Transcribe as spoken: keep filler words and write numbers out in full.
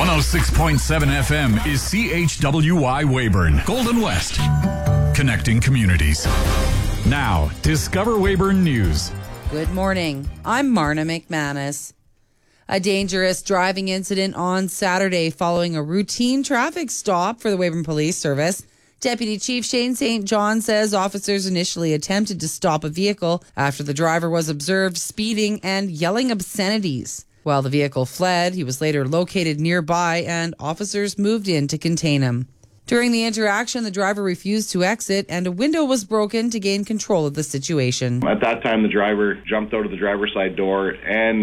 one oh six point seven F M is C H W Y Weyburn, Golden West, connecting communities. Now, Discover Weyburn News. Good morning. I'm Marna McManus. A dangerous driving incident on Saturday following a routine traffic stop for the Weyburn Police Service. Deputy Chief Shane Saint John says officers initially attempted to stop a vehicle after the driver was observed speeding and yelling obscenities. While the vehicle fled, he was later located nearby and officers moved in to contain him. During the interaction, the driver refused to exit and a window was broken to gain control of the situation. At that time, the driver jumped out of the driver's side door and